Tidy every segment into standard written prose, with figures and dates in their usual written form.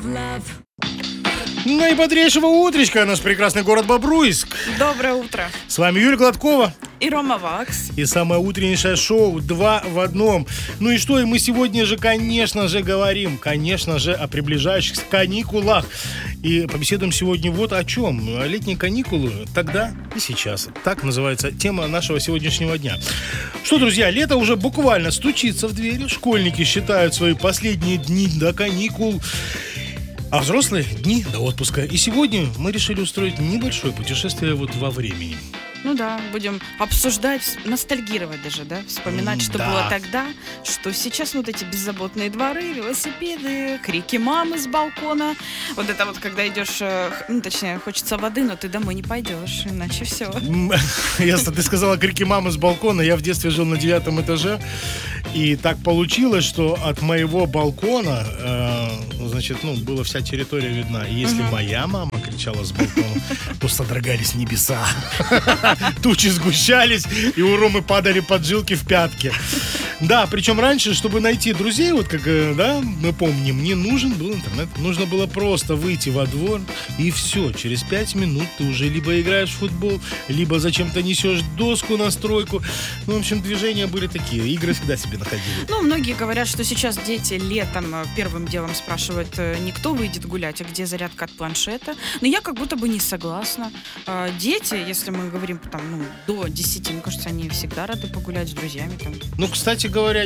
Наибодрейшего утречка, наш прекрасный город Бобруйск. Доброе утро. С вами Юлия Гладкова. И Рома Вакс. И самое утреннейшее шоу «Два в одном». Ну и что, и мы сегодня же, конечно же, говорим, конечно же, о приближающихся каникулах. И побеседуем сегодня вот о чем. Летние каникулы тогда и сейчас. Так называется тема нашего сегодняшнего дня. Что, друзья, лето уже буквально стучится в двери. Школьники считают свои последние дни до каникул. А взрослые дни до отпуска. И сегодня мы решили устроить небольшое путешествие вот во времени. Ну да, будем обсуждать, ностальгировать даже, да? Вспоминать, что было тогда, что сейчас вот эти беззаботные дворы, велосипеды, крики мамы с балкона. Вот это вот, когда идешь, ну точнее, хочется воды, но ты домой не пойдешь, иначе все. Ясно, ты сказала крики мамы с балкона. Я в детстве жил на 9 этаже. И так получилось, что от моего балкона, значит, ну, была вся территория видна. И если моя мама кричала с балкона, то содрогались небеса. Тучи сгущались, и у Ромы падали поджилки в пятки. Да, причем раньше, чтобы найти друзей, вот как, да, мы помним, не нужен был интернет. Нужно было просто выйти во двор, и все. Через 5 минут ты уже либо играешь в футбол, либо зачем-то несешь доску на стройку. Ну, в общем, движения были такие. Игры всегда себе находили. Ну, многие говорят, что сейчас дети летом первым делом спрашивают, не кто выйдет гулять, а где зарядка от планшета. Но я как будто бы не согласна. Дети, если мы говорим там, ну, до 10, мне кажется, они всегда рады погулять с друзьями. Там. Ну, кстати говоря,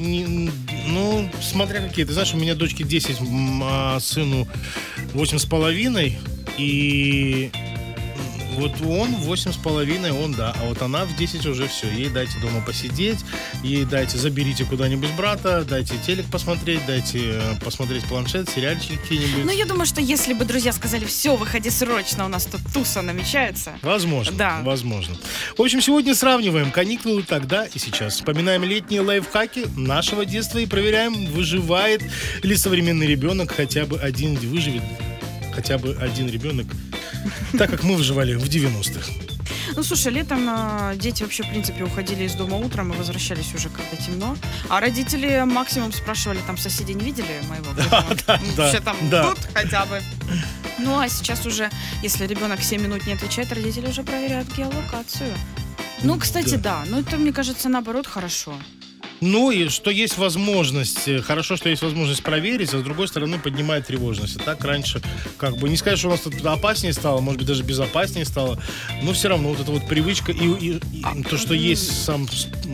ну, смотря какие. Ты знаешь, у меня дочке 10, а сыну 8,5. И вот он 8,5, он да. А вот она в 10 уже все. Ей дайте дома посидеть, ей дайте, заберите куда-нибудь брата, дайте телек посмотреть, дайте посмотреть планшет, сериальчики какие-нибудь. Ну, я думаю, что если бы друзья сказали, все, выходи срочно, у нас тут туса намечается. Возможно, да. Возможно. В общем, сегодня сравниваем каникулы тогда и сейчас. Вспоминаем летние лайфхаки нашего детства и проверяем, выживает ли современный ребенок, выживет хотя бы один ребенок, так как мы выживали в 90-х. Ну, слушай, летом дети вообще, в принципе, уходили из дома утром и возвращались уже, когда темно. А родители максимум спрашивали, там, соседи не видели моего? Вообще там тут хотя бы. Ну, а сейчас уже, если ребенок 7 минут не отвечает, родители уже проверяют геолокацию. Ну, кстати, да. Но это, мне кажется, наоборот, хорошо. Ну, и что есть возможность, хорошо, что есть возможность проверить, а с другой стороны поднимает тревожность. А так раньше, как бы, не сказать, что у нас тут опаснее стало, может быть, даже безопаснее стало, но все равно вот эта вот привычка и то, что есть сам...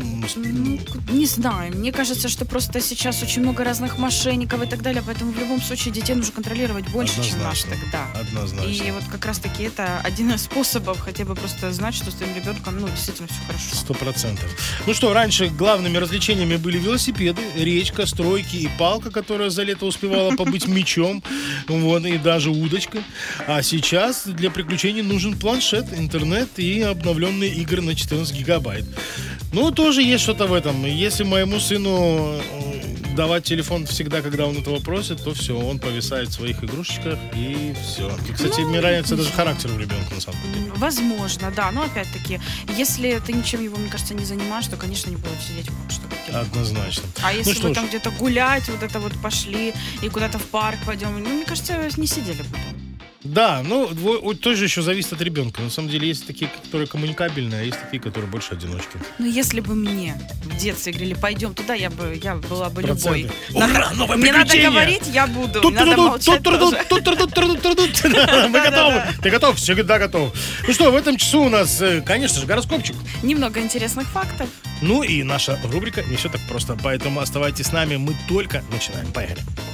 Ну, не знаю, мне кажется, что просто сейчас очень много разных мошенников и так далее, поэтому в любом случае детей нужно контролировать больше, чем наш тогда. Однозначно. И вот как раз-таки это один из способов хотя бы просто знать, что с твоим ребенком, ну, действительно все хорошо. 100%. Ну что, раньше главными развлечениями были велосипеды, речка, стройки и палка, которая за лето успевала побыть мечом, вот, и даже удочка. А сейчас для приключений нужен планшет, интернет и обновленные игры на 14 гигабайт. Ну, тоже есть что-то в этом. Если моему сыну давать телефон всегда, когда он этого просит, то все, он повисает в своих игрушечках и все. И, кстати, мне нравится даже характер у ребенка, на самом деле. Возможно, да. Но опять-таки, если ты ничем его, мне кажется, не занимаешь, то, конечно, не будет сидеть что-то. Однозначно. А если вы там где-то гулять, вот это вот пошли и куда-то в парк пойдем, ну, мне кажется, не сидели бы там. Да, ну, тоже еще зависит от ребенка. На самом деле, есть такие, которые коммуникабельные, а есть такие, которые больше одиночки. Ну, если бы мне в детстве говорили, пойдем туда, я была бы любой. Ура, новое приключение! Мне надо говорить, я буду. Надо молчать тоже. Мы готовы. Ты готов? Всегда готов. Ну что, в этом часу у нас, конечно же, гороскопчик. Немного интересных фактов. Ну и наша рубрика «Не все так просто». Поэтому оставайтесь с нами, мы только начинаем. Поехали.